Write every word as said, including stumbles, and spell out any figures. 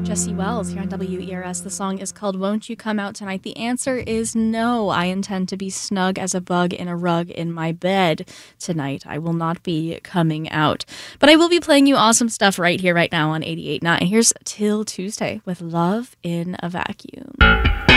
Jesse Wells here on W E R S. The song is called Won't You Come Out Tonight? The answer is no. I intend to be snug as a bug in a rug in my bed tonight. I will not be coming out. But I will be playing you awesome stuff right here, right now on eighty-eight point nine. Here's Till Tuesday with Love in a Vacuum.